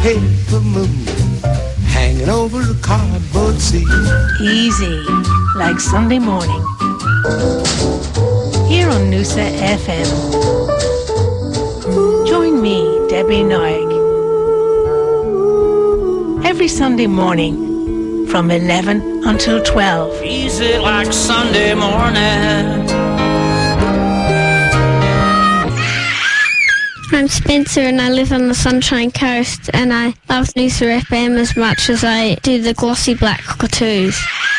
paper moon hanging over a cardboard sea. Easy, like Sunday morning. Here on Noosa FM. Join me, Debbie Noack, every Sunday morning from 11 until 12. Easy like Sunday morning. I'm Spencer and I live on the Sunshine Coast, and I love Noosa FM as much as I do the glossy black cockatoos.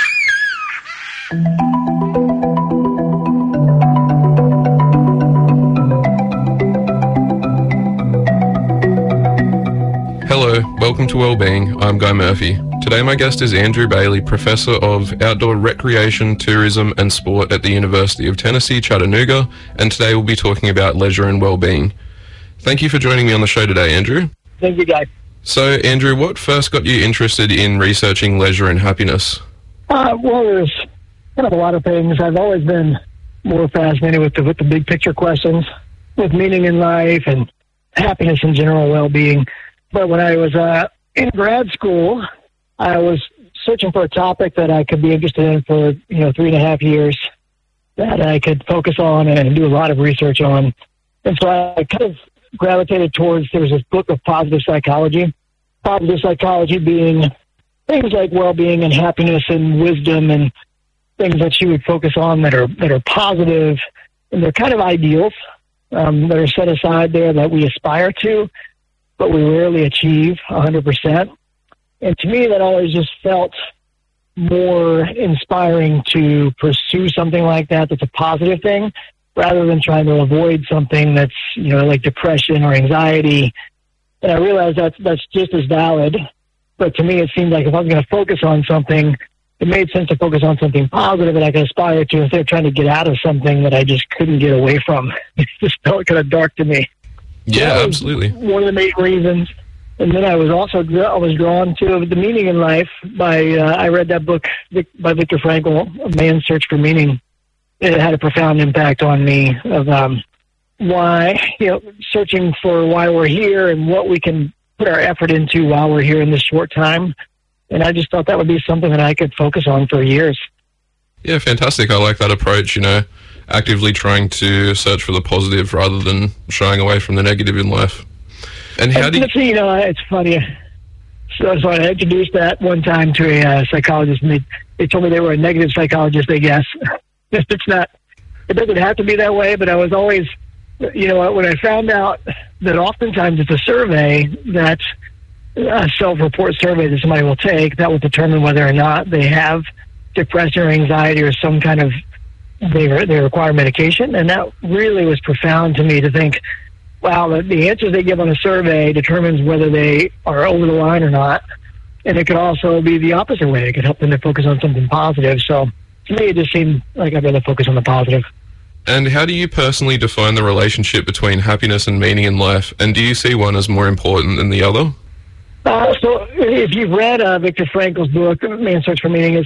Hello, welcome to Wellbeing. I'm Guy Murphy. Today my guest is Andrew Bailey, Professor of Outdoor Recreation, Tourism and Sport at the University of Tennessee, Chattanooga, and today we'll be talking about leisure and wellbeing. Thank you for joining me on the show today, Andrew. Thank you, Guy. So, Andrew, what first got you interested in researching leisure and happiness? Well, there's kind of a lot of things. I've always been more fascinated with the big picture questions, with meaning in life and happiness in general, well-being. But when I was in grad school, I was searching for a topic that I could be interested in for 3.5 years, that I could focus on and do a lot of research on. And so I kind of gravitated towards, there was this book of positive psychology being things like well-being and happiness and wisdom and things that you would focus on that are positive, and they're kind of ideals that are set aside there that we aspire to, but we rarely achieve 100%. And to me, that always just felt more inspiring to pursue something like that that's a positive thing, rather than trying to avoid something that's, like depression or anxiety. And I realized that's just as valid. But to me, it seemed like if I was going to focus on something, it made sense to focus on something positive that I could aspire to instead of trying to get out of something that I just couldn't get away from. It just felt kind of dark to me. Yeah, so absolutely. One of the main reasons. And then I was drawn to The Meaning in Life I read that book by Viktor Frankl, A Man's Search for Meaning. It had a profound impact on me of why, searching for why we're here and what we can put our effort into while we're here in this short time. And I just thought that would be something that I could focus on for years. Yeah, fantastic. I like that approach, actively trying to search for the positive rather than shying away from the negative in life. And how do you... it's funny. So I introduced that one time to a psychologist, and they told me they were a negative psychologist, I guess. It's not, it doesn't have to be that way, but I was always, when I found out that oftentimes it's a survey, that a self-report survey that somebody will take, that will determine whether or not they have depression or anxiety or some kind of, they require medication. And that really was profound to me to think, wow, the answers they give on a survey determines whether they are over the line or not. And it could also be the opposite way. It could help them to focus on something positive. So to me, it just seemed like I'd rather focus on the positive. And how do you personally define the relationship between happiness and meaning in life? And do you see one as more important than the other? So if you've read Viktor Frankl's book, Man's Search for Meaning,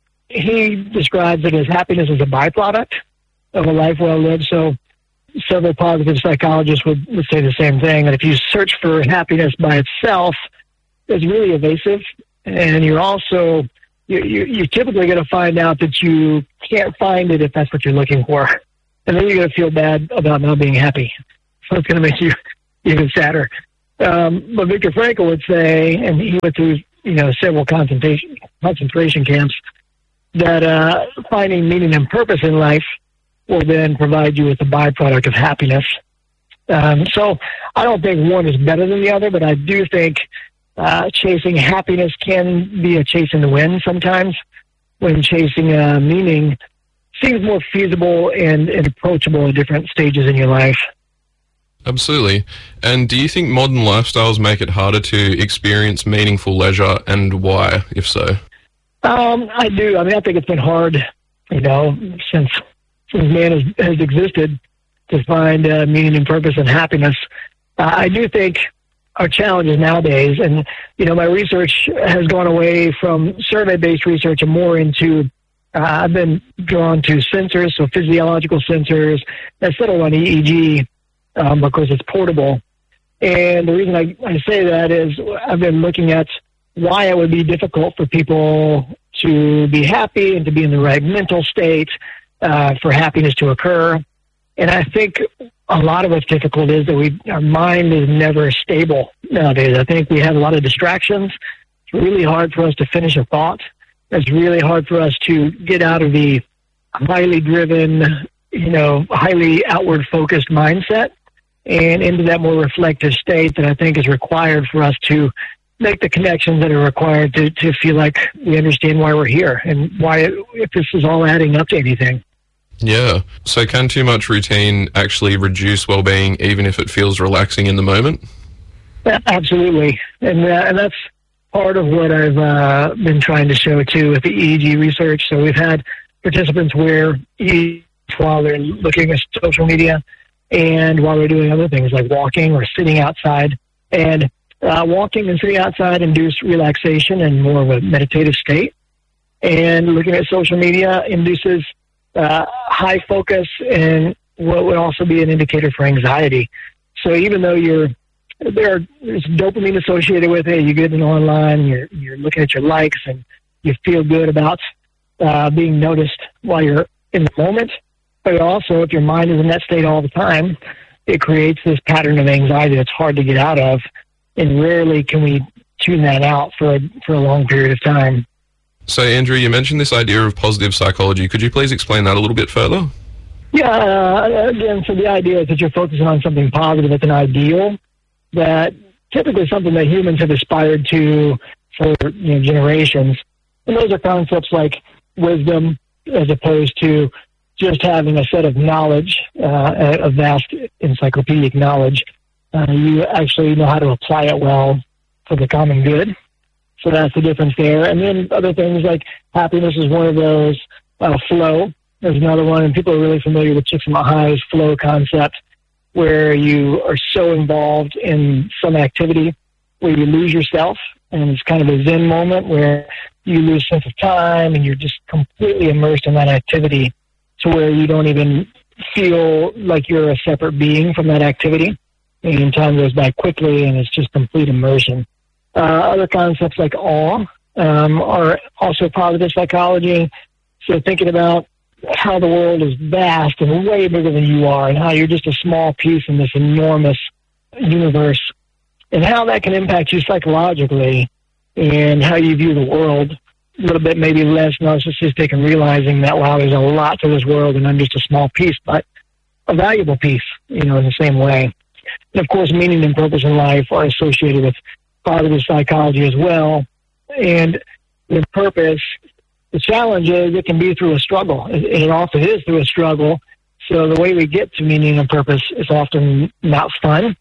he describes it as happiness as a byproduct of a life well lived. So several positive psychologists would say the same thing, that if you search for happiness by itself, it's really evasive. And you're also... You're typically going to find out that you can't find it if that's what you're looking for. And then you're going to feel bad about not being happy. So it's going to make you even sadder. But Viktor Frankl would say, and he went through several concentration camps, that finding meaning and purpose in life will then provide you with the byproduct of happiness. So I don't think one is better than the other, but I do think chasing happiness can be a chasing the wind sometimes, when chasing meaning seems more feasible and approachable at different stages in your life. Absolutely. And do you think modern lifestyles make it harder to experience meaningful leisure, and why, if so? I do. I think it's been hard, since man has existed, to find meaning and purpose and happiness. I do think our challenges nowadays, and my research has gone away from survey-based research and more into I've been drawn to sensors, so physiological sensors that settle on EEG because it's portable. And the reason I say that is I've been looking at why it would be difficult for people to be happy and to be in the right mental state for happiness to occur. And I think a lot of what's difficult is that our mind is never stable nowadays. I think we have a lot of distractions. It's really hard for us to finish a thought. It's really hard for us to get out of the highly driven, highly outward focused mindset and into that more reflective state that I think is required for us to make the connections that are required to feel like we understand why we're here and why, if this is all adding up to anything. Yeah. So can too much routine actually reduce well-being even if it feels relaxing in the moment? Yeah, absolutely. And that's part of what I've been trying to show too with the EEG research. So we've had participants wear EEG while they're looking at social media and while they're doing other things like walking or sitting outside. And walking and sitting outside induce relaxation and more of a meditative state. And looking at social media induces high focus and what would also be an indicator for anxiety. So even though there's dopamine associated with it, you get it online, you're looking at your likes and you feel good about being noticed while you're in the moment. But also, if your mind is in that state all the time, it creates this pattern of anxiety that's hard to get out of. And rarely can we tune that out for a long period of time. So, Andrew, you mentioned this idea of positive psychology. Could you please explain that a little bit further? Yeah, again, so the idea is that you're focusing on something positive. It's an ideal that typically something that humans have aspired to for generations. And those are concepts like wisdom as opposed to just having a set of knowledge, a vast encyclopedic knowledge. You actually know how to apply it well for the common good. So that's the difference there. And then other things like happiness is one of those. Flow is another one. And people are really familiar with Csikszentmihalyi's flow concept, where you are so involved in some activity where you lose yourself. And it's kind of a Zen moment where you lose sense of time and you're just completely immersed in that activity to where you don't even feel like you're a separate being from that activity. And time goes by quickly, and it's just complete immersion. Other concepts like awe are also positive psychology. So thinking about how the world is vast and way bigger than you are, and how you're just a small piece in this enormous universe, and how that can impact you psychologically, and how you view the world. A little bit maybe less narcissistic, and realizing that, wow, there's a lot to this world, and I'm just a small piece, but a valuable piece, in the same way. And of course, meaning and purpose in life are associated with positive psychology as well. And with purpose, the challenge is it can be through a struggle. It often is through a struggle. So the way we get to meaning and purpose is often not fun.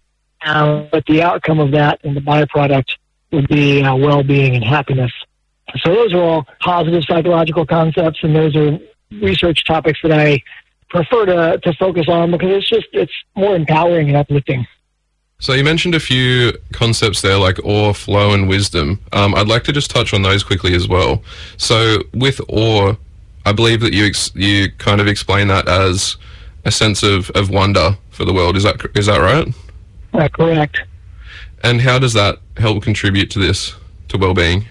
But the outcome of that and the byproduct would be well-being and happiness. So those are all positive psychological concepts, and those are research topics that I prefer to focus on because it's more empowering and uplifting. So you mentioned a few concepts there like awe, flow, and wisdom. I'd like to just touch on those quickly as well. So with awe, I believe that you kind of explain that as a sense of wonder for the world. Is that right? Correct. And how does that help contribute to well-being?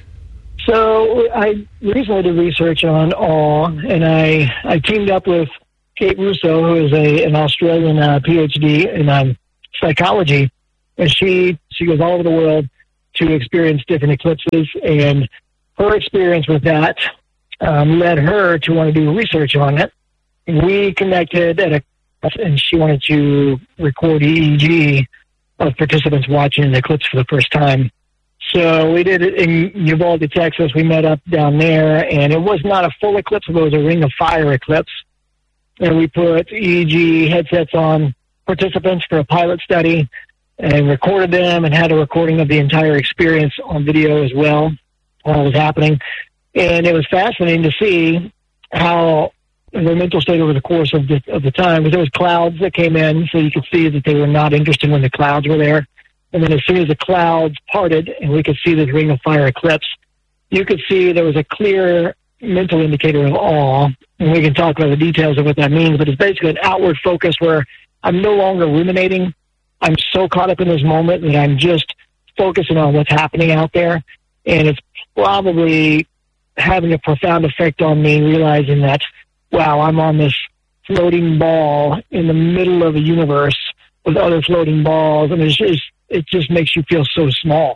So I recently did research on awe, and I teamed up with Kate Russo, who is an Australian PhD in psychology, and she goes all over the world to experience different eclipses, and her experience with that led her to want to do research on it. We connected and she wanted to record EEG of participants watching an eclipse for the first time. So we did it in Uvalde, Texas. We met up down there, and it was not a full eclipse, it was a ring of fire eclipse. And we put EEG headsets on participants for a pilot study and recorded them and had a recording of the entire experience on video as well while it was happening. And it was fascinating to see how their mental state over the course of the time, because there was clouds that came in, so you could see that they were not interested when the clouds were there. And then as soon as the clouds parted and we could see this ring of fire eclipse, you could see there was a clear mental indicator of awe. And we can talk about the details of what that means, but it's basically an outward focus where I'm no longer ruminating. I'm so caught up in this moment that I'm just focusing on what's happening out there. And it's probably having a profound effect on me, realizing that, wow, I'm on this floating ball in the middle of a universe with other floating balls. And it just makes you feel so small.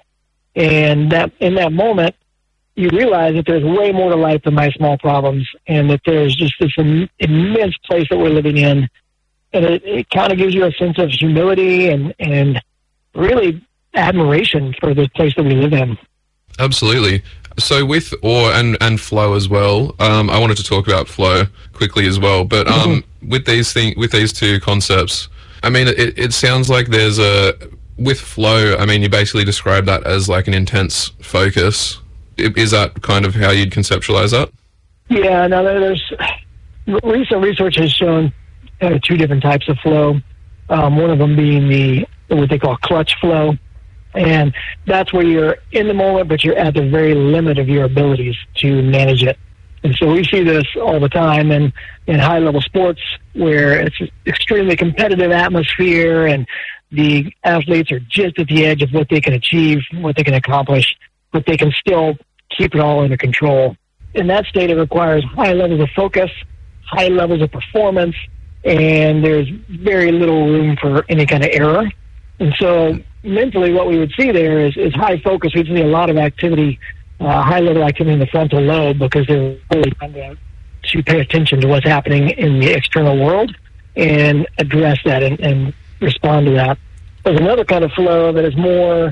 And that in that moment, you realize that there's way more to life than my small problems, and that there's just this immense place that we're living in. And it kind of gives you a sense of humility and really admiration for the place that we live in. Absolutely. So with awe and flow as well, I wanted to talk about flow quickly as well. But with these two concepts, I mean, it sounds like there's with flow, I mean, you basically describe that as like an intense focus. Is that kind of how you'd conceptualize that? Yeah, no, there's recent research has shown two different types of flow. One of them being what they call clutch flow. And that's where you're in the moment, but you're at the very limit of your abilities to manage it. And so we see this all the time in high-level sports where it's an extremely competitive atmosphere and the athletes are just at the edge of what they can achieve, what they can accomplish, but they can still keep it all under control. In that state, it requires high levels of focus, high levels of performance, and there's very little room for any kind of error. And so mentally what we would see there is high focus. We'd see a lot of activity, high-level activity in the frontal lobe because they're really trying to pay attention to what's happening in the external world and address that and respond to that. There's another kind of flow that is more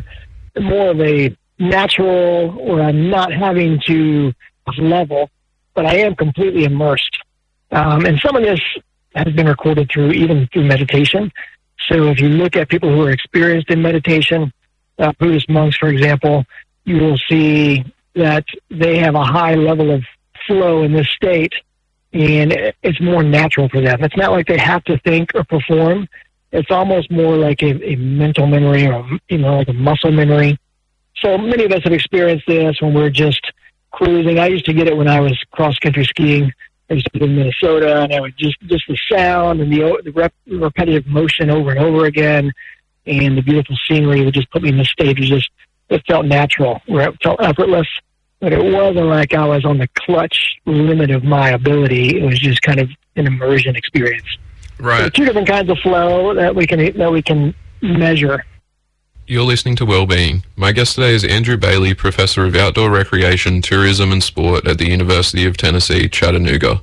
of a natural, where I'm not having to level, but I am completely immersed. And some of this has been recorded through meditation. So if you look at people who are experienced in meditation, Buddhist monks, for example, you will see that they have a high level of flow in this state, and it's more natural for them. It's not like they have to think or perform. It's almost more like a mental memory or, like a muscle memory. So many of us have experienced this when we're just cruising. I used to get it when I was cross-country skiing. I used to live in Minnesota, and I would just the sound and the repetitive motion over and over again, and the beautiful scenery would just put me in the state. It felt natural, where it felt effortless, but it wasn't like I was on the clutch limit of my ability. It was just kind of an immersion experience. Right. So two different kinds of flow that we can measure. You're listening to Wellbeing. My guest today is Andrew Bailey, Professor of Outdoor Recreation, Tourism and Sport at the University of Tennessee, Chattanooga.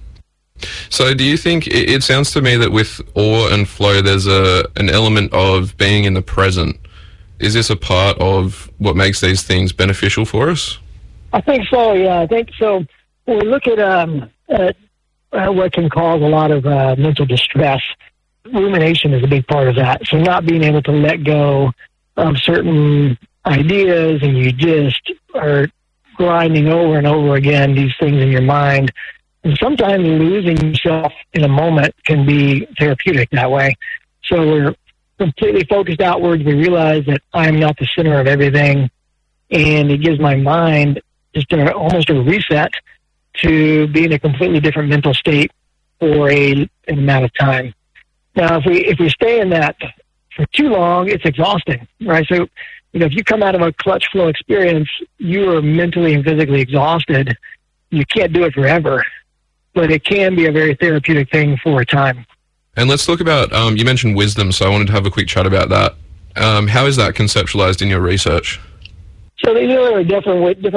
So do you think, it sounds to me that with awe and flow there's an element of being in the present. Is this a part of what makes these things beneficial for us? I think so, yeah. I think so. When we look at what can cause a lot of mental distress, rumination is a big part of that. So not being able to let go of certain ideas, and you just are grinding over and over again these things in your mind. And sometimes losing yourself in a moment can be therapeutic that way. So we're completely focused outwards. We realize that I'm not the center of everything, and it gives my mind just almost a reset to be in a completely different mental state for an amount of time. Now, if we stay in that for too long, it's exhausting, right? So, if you come out of a clutch flow experience, you are mentally and physically exhausted. You can't do it forever, but it can be a very therapeutic thing for a time. And let's talk about, you mentioned wisdom, so I wanted to have a quick chat about that. How is that conceptualized in your research? So there are different